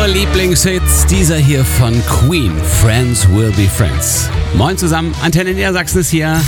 Lieblingshits, dieser hier von Queen, Friends Will Be Friends. Moin zusammen, Antenne Niedersachsen ist hier.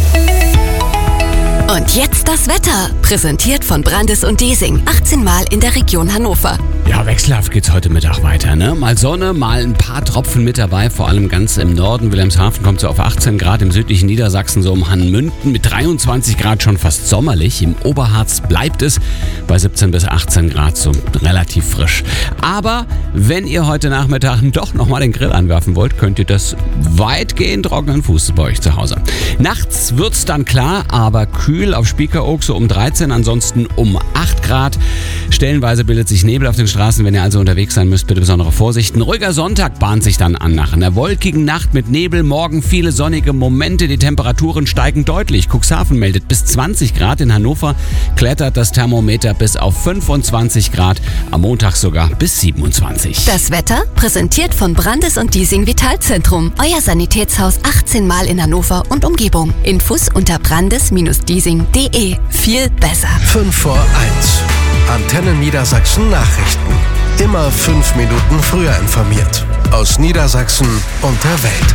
Und jetzt das Wetter, präsentiert von Brandes und Desing, 18 Mal in der Region Hannover. Ja, wechselhaft geht's heute Mittag weiter, ne? Mal Sonne, mal ein paar Tropfen mit dabei, vor allem ganz im Norden. Wilhelmshaven kommt so auf 18 Grad, im südlichen Niedersachsen so um Hannmünden mit 23 Grad schon fast sommerlich. Im Oberharz bleibt es bei 17 bis 18 Grad so relativ frisch. Aber wenn ihr heute Nachmittag doch nochmal den Grill anwerfen wollt, könnt ihr das weitgehend trockenen Fußes bei euch zu Hause. Nachts wird's dann klar, aber kühl auf Spiekeroog so um 13, ansonsten um 8 Grad. Stellenweise bildet sich Nebel auf den Straßen. Wenn ihr also unterwegs sein müsst, bitte besondere Vorsicht. Ein ruhiger Sonntag bahnt sich dann an. Nach einer wolkigen Nacht mit Nebel, morgen viele sonnige Momente. Die Temperaturen steigen deutlich. Cuxhaven meldet bis 20 Grad. In Hannover klettert das Thermometer bis auf 25 Grad. Am Montag sogar bis 27. Das Wetter präsentiert von Brandes und Desing Vitalzentrum. Euer Sanitätshaus 18 Mal in Hannover und Umgebung. Infos unter brandes-desing.de. Viel besser. 5 vor 1. Antenne Niedersachsen Nachrichten. Immer 5 Minuten früher informiert. Aus Niedersachsen und der Welt.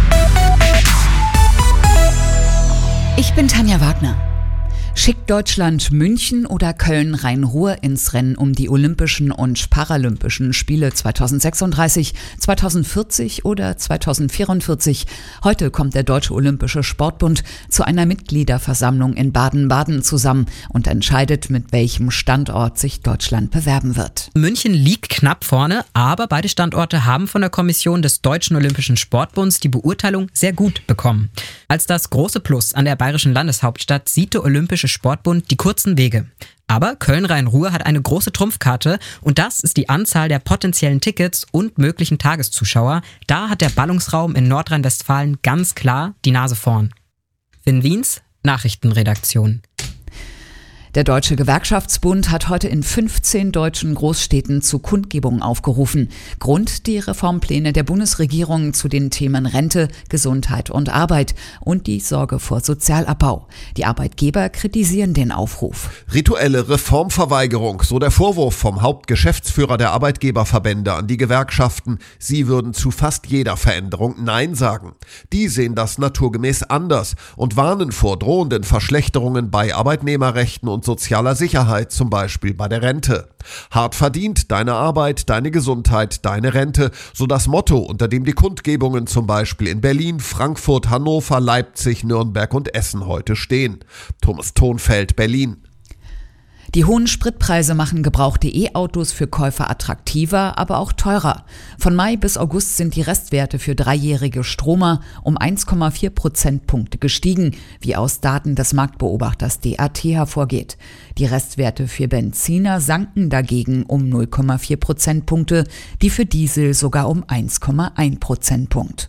Ich bin Tanja Wagner. Schickt Deutschland München oder Köln-Rhein-Ruhr ins Rennen um die Olympischen und Paralympischen Spiele 2036, 2040 oder 2044? Heute kommt der Deutsche Olympische Sportbund zu einer Mitgliederversammlung in Baden-Baden zusammen und entscheidet, mit welchem Standort sich Deutschland bewerben wird. München liegt knapp vorne, aber beide Standorte haben von der Kommission des Deutschen Olympischen Sportbunds die Beurteilung sehr gut bekommen. Als das große Plus an der bayerischen Landeshauptstadt sieht der Olympische Sportbund die kurzen Wege. Aber Köln-Rhein-Ruhr hat eine große Trumpfkarte und das ist die Anzahl der potenziellen Tickets und möglichen Tageszuschauer. Da hat der Ballungsraum in Nordrhein-Westfalen ganz klar die Nase vorn. Finn Wiens, Nachrichtenredaktion. Der Deutsche Gewerkschaftsbund hat heute in 15 deutschen Großstädten zu Kundgebungen aufgerufen. Grund die Reformpläne der Bundesregierung zu den Themen Rente, Gesundheit und Arbeit und die Sorge vor Sozialabbau. Die Arbeitgeber kritisieren den Aufruf. Rituelle Reformverweigerung, so der Vorwurf vom Hauptgeschäftsführer der Arbeitgeberverbände an die Gewerkschaften. Sie würden zu fast jeder Veränderung Nein sagen. Die sehen das naturgemäß anders und warnen vor drohenden Verschlechterungen bei Arbeitnehmerrechten und sozialer Sicherheit, zum Beispiel bei der Rente. Hart verdient, deine Arbeit, deine Gesundheit, deine Rente, so das Motto, unter dem die Kundgebungen zum Beispiel in Berlin, Frankfurt, Hannover, Leipzig, Nürnberg und Essen heute stehen. Thomas Thonfeld, Berlin. Die hohen Spritpreise machen gebrauchte E-Autos für Käufer attraktiver, aber auch teurer. Von Mai bis August sind die Restwerte für dreijährige Stromer um 1,4 Prozentpunkte gestiegen, wie aus Daten des Marktbeobachters DAT hervorgeht. Die Restwerte für Benziner sanken dagegen um 0,4 Prozentpunkte, die für Diesel sogar um 1,1 Prozentpunkt.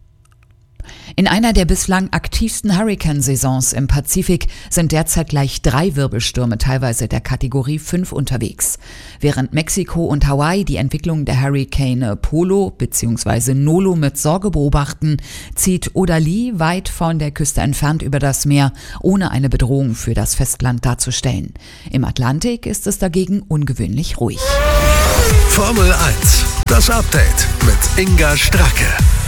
In einer der bislang aktivsten Hurrikansaisons im Pazifik sind derzeit gleich 3 Wirbelstürme, teilweise der Kategorie 5 unterwegs. Während Mexiko und Hawaii die Entwicklung der Hurrikane Polo bzw. Nolo mit Sorge beobachten, zieht Odalie weit von der Küste entfernt über das Meer, ohne eine Bedrohung für das Festland darzustellen. Im Atlantik ist es dagegen ungewöhnlich ruhig. Formel 1, das Update mit Inga Stracke.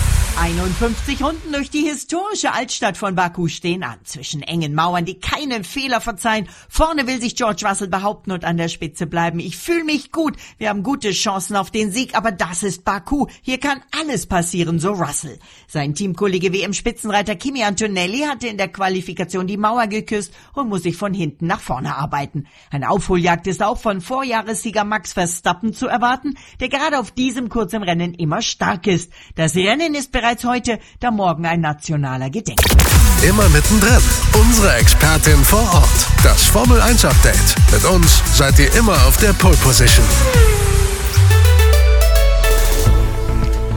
51 Runden durch die historische Altstadt von Baku stehen an. Zwischen engen Mauern, die keinen Fehler verzeihen. Vorne will sich George Russell behaupten und an der Spitze bleiben. Ich fühle mich gut. Wir haben gute Chancen auf den Sieg, aber das ist Baku. Hier kann alles passieren, so Russell. Sein Teamkollege WM-Spitzenreiter Kimi Antonelli hatte in der Qualifikation die Mauer geküsst und muss sich von hinten nach vorne arbeiten. Eine Aufholjagd ist auch von Vorjahressieger Max Verstappen zu erwarten, der gerade auf diesem kurzen Rennen immer stark ist. Das Rennen ist bereits heute, da morgen ein nationaler Gedenktag. Immer mittendrin. Unsere Expertin vor Ort. Das Formel 1 Update. Mit uns seid ihr immer auf der Pole Position.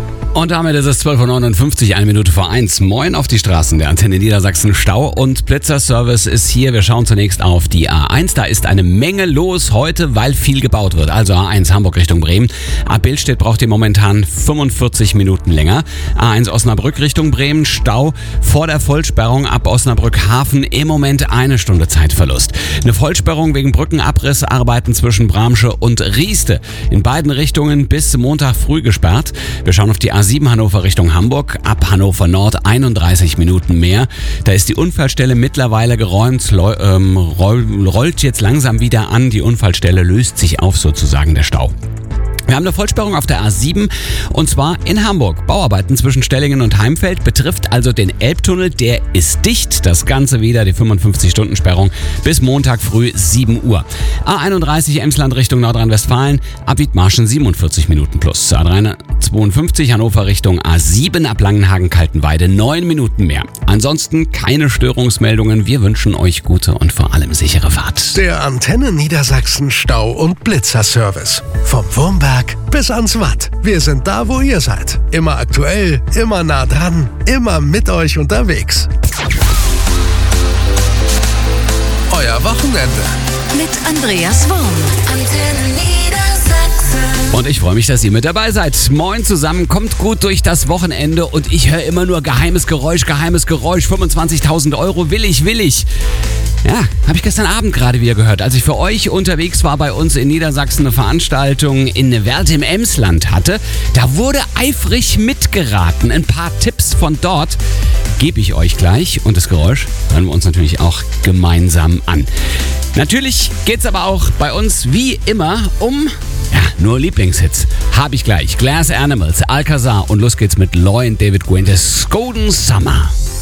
Und damit ist es 12.59 Uhr, 1 Minute vor 1. Moin auf die Straßen der Antenne Niedersachsen. Stau und Blitzerservice ist hier. Wir schauen zunächst auf die A1. Da ist eine Menge los heute, weil viel gebaut wird. Also A1 Hamburg Richtung Bremen. Ab Billstedt braucht ihr momentan 45 Minuten länger. A1 Osnabrück Richtung Bremen. Stau vor der Vollsperrung ab Osnabrück Hafen. Im Moment 1 Stunde Zeitverlust. Eine Vollsperrung wegen Brückenabrissarbeiten zwischen Bramsche und Rieste. In beiden Richtungen bis Montag früh gesperrt. Wir schauen auf die A7 Hannover Richtung Hamburg, ab Hannover Nord 31 Minuten mehr. Da ist die Unfallstelle mittlerweile geräumt, rollt jetzt langsam wieder an. Die Unfallstelle löst sich auf sozusagen, der Stau. Wir haben eine Vollsperrung auf der A7 und zwar in Hamburg. Bauarbeiten zwischen Stellingen und Heimfeld betrifft also den Elbtunnel. Der ist dicht. Das Ganze wieder, die 55-Stunden-Sperrung bis Montag früh 7 Uhr. A31 Emsland Richtung Nordrhein-Westfalen, ab Wiedmarschen 47 Minuten plus. A352 Hannover Richtung A7 ab Langenhagen-Kaltenweide 9 Minuten mehr. Ansonsten keine Störungsmeldungen. Wir wünschen euch gute und vor allem sichere Fahrt. Der Antenne Niedersachsen Stau- und Blitzerservice. Vom Wurmberg bis ans Watt. Wir sind da, wo ihr seid. Immer aktuell, immer nah dran, immer mit euch unterwegs. Euer Wochenende. Mit Andreas Wurm. Antenne Niedersachsen. Und ich freue mich, dass ihr mit dabei seid. Moin zusammen, kommt gut durch das Wochenende und ich höre immer nur geheimes Geräusch, 25.000 Euro, will ich. Ja, habe ich gestern Abend gerade wieder gehört, als ich für euch unterwegs war, bei uns in Niedersachsen eine Veranstaltung in Werth im Emsland hatte. Da wurde eifrig mitgeraten. Ein paar Tipps von dort gebe ich euch gleich und das Geräusch hören wir uns natürlich auch gemeinsam an. Natürlich geht's aber auch bei uns wie immer um nur Lieblingshits. Habe ich gleich. Glass Animals, Alcazar und los geht's mit Loy und David Guentes Golden Summer.